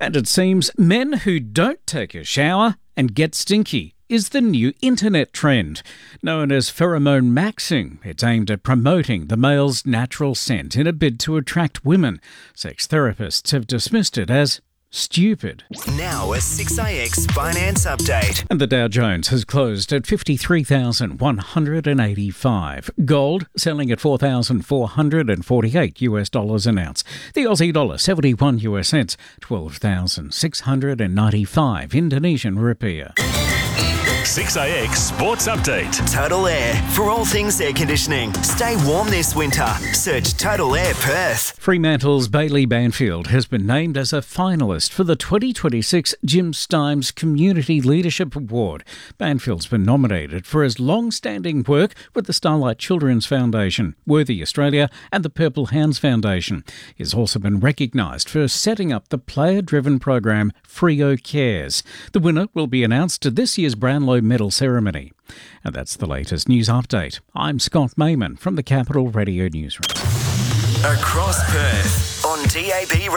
And it seems men who don't take a shower and get stinky is the new internet trend. Known as pheromone maxing, it's aimed at promoting the male's natural scent in a bid to attract women. Sex therapists have dismissed it as stupid. Now a 6AX finance update. And the Dow Jones has closed at 53,185. Gold selling at $4,448 an ounce. The Aussie dollar 71 US cents, 12,695 Indonesian rupiah. 6AX Sports Update. Total Air. For all things air conditioning. Stay warm this winter. Search Total Air Perth. Fremantle's Bailey Banfield has been named as a finalist for the 2026 Jim Stimes Community Leadership Award. Banfield's been nominated for his long-standing work with the Starlight Children's Foundation, Worthy Australia and the Purple Hands Foundation. He's also been recognised for setting up the player-driven program Freo Cares. The winner will be announced at this year's Brownlow Medal ceremony. And that's the latest news update. I'm Scott Mayman from the Capital Radio Newsroom. Across Perth on DAB